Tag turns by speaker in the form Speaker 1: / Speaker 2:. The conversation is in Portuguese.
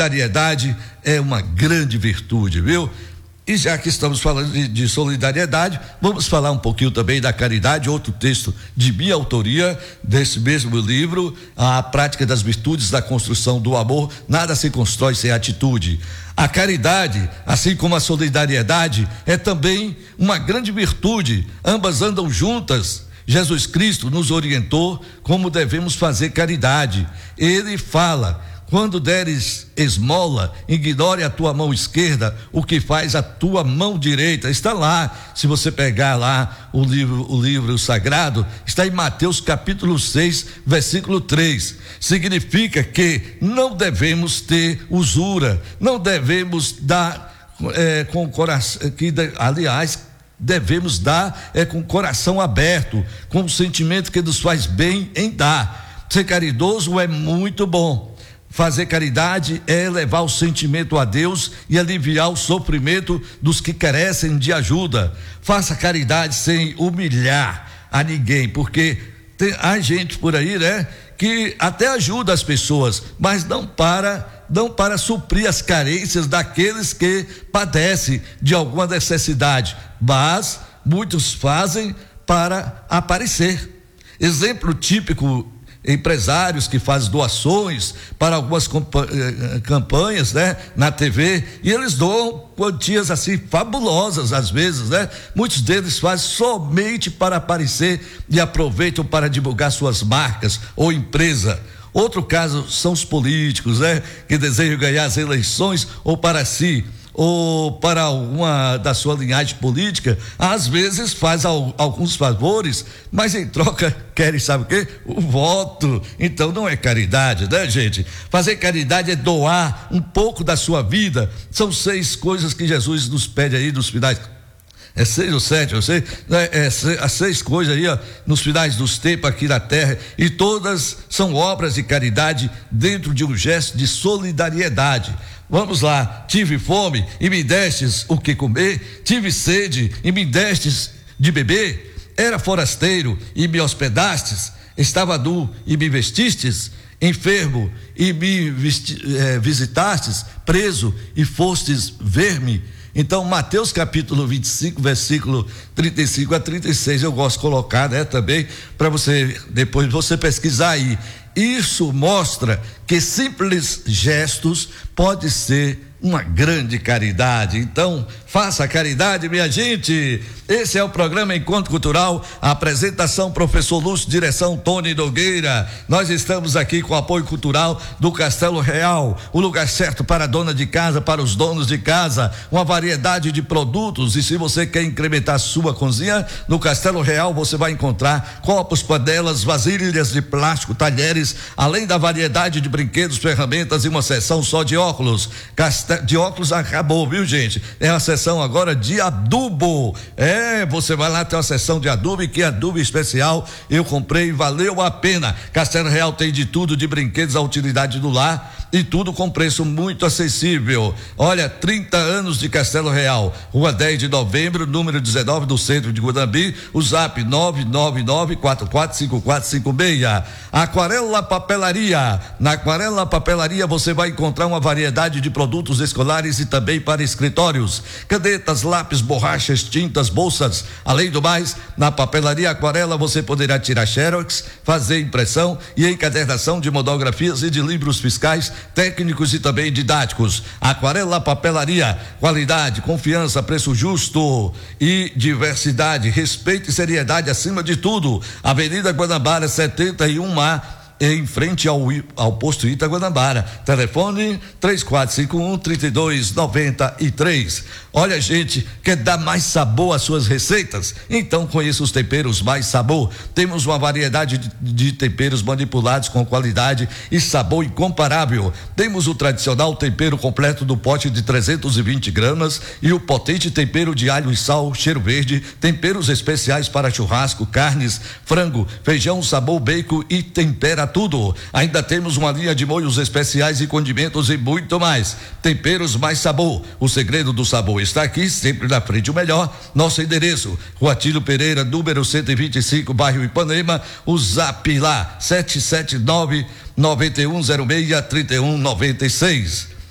Speaker 1: solidariedade é uma grande virtude, viu? E já que estamos falando de solidariedade, vamos falar um pouquinho também da caridade, outro texto de minha autoria, desse mesmo livro, A Prática das Virtudes da Construção do Amor. Nada se constrói sem atitude. A caridade, assim como a solidariedade, é também uma grande virtude, ambas andam juntas. Jesus Cristo nos orientou como devemos fazer caridade. Ele fala: quando deres esmola, ignore a tua mão esquerda o que faz a tua mão direita. Está lá, se você pegar lá o livro sagrado, está em Mateus capítulo 6, versículo 3. Significa que não devemos ter usura, não devemos dar com o coração, aliás, devemos dar com o coração aberto, com o sentimento que nos faz bem em dar. Ser caridoso é muito bom. Fazer caridade é elevar o sentimento a Deus e aliviar o sofrimento dos que carecem de ajuda. Faça caridade sem humilhar a ninguém, porque há gente por aí, né, que até ajuda as pessoas, mas não para suprir as carências daqueles que padecem de alguma necessidade, mas muitos fazem para aparecer. Exemplo típico: empresários que fazem doações para algumas campanhas, né, na TV, e eles doam quantias assim fabulosas às vezes, né? Muitos deles fazem somente para aparecer e aproveitam para divulgar suas marcas ou empresa. Outro caso são os políticos, né, que desejam ganhar as eleições ou para si ou para alguma da sua linhagem política. Às vezes faz alguns favores, mas em troca querem, sabe o quê? O voto. Então não é caridade, né, gente? Fazer caridade é doar um pouco da sua vida. São 6 coisas que Jesus nos pede aí nos finais. É 6 ou 7, eu sei, as 6 coisas aí, ó, nos finais dos tempos aqui na terra, e todas são obras de caridade dentro de um gesto de solidariedade. Vamos lá: tive fome e me destes o que comer, tive sede e me destes de beber, era forasteiro e me hospedastes, estava nu e me vestistes, enfermo e me visitastes, preso e fostes ver-me. Então, Mateus capítulo 25, versículo 35 a 36, eu gosto de colocar, né, também, para você, depois você pesquisar aí. Isso mostra que simples gestos pode ser uma grande caridade. Então, faça caridade, minha gente. Esse é o programa Encontro Cultural, a apresentação professor Lúcio, direção Tony Nogueira. Nós estamos aqui com o apoio cultural do Castelo Real, o lugar certo para a dona de casa, para os donos de casa, uma variedade de produtos. E se você quer incrementar a sua cozinha, no Castelo Real você vai encontrar copos, panelas, vasilhas de plástico, talheres, além da variedade de brinquedos, ferramentas e uma seção só de óculos. De óculos acabou, viu, gente? É uma seção agora de adubo. Você vai lá, tem uma seção de adubo, e que adubo especial eu comprei, valeu a pena. Castelo Real tem de tudo, de brinquedos à utilidade do lar, e tudo com preço muito acessível. Olha, 30 anos de Castelo Real, Rua 10 de Novembro, número 19, do centro de Guanambi, o zap 999445456. Aquarela Papelaria. Na Aquarela Papelaria você vai encontrar uma variedade de produtos escolares e também para escritórios: canetas, lápis, borrachas, tintas, bolsas. Além do mais, na Papelaria Aquarela você poderá tirar xerox, fazer impressão e encadernação de monografias e de livros fiscais, técnicos e também didáticos. Aquarela Papelaria, qualidade, confiança, preço justo e diversidade, respeito e seriedade acima de tudo. Avenida Guanabara 71A, em frente ao posto Itaguanabara. Telefone 3451-3293. Olha, gente, quer dar mais sabor às suas receitas? Então conheça os temperos Mais Sabor. Temos uma variedade de temperos manipulados com qualidade e sabor incomparável. Temos o tradicional tempero completo do pote de 320 gramas e o potente tempero de alho e sal, cheiro verde, temperos especiais para churrasco, carnes, frango, feijão, sabor, bacon e tempera tudo. Ainda temos uma linha de molhos especiais e condimentos e muito mais. Temperos Mais Sabor. O segredo do sabor está aqui, sempre na frente o melhor. Nosso endereço: Rua Tílio Pereira, número 125, bairro Ipanema. O zap lá 779-9106-3196.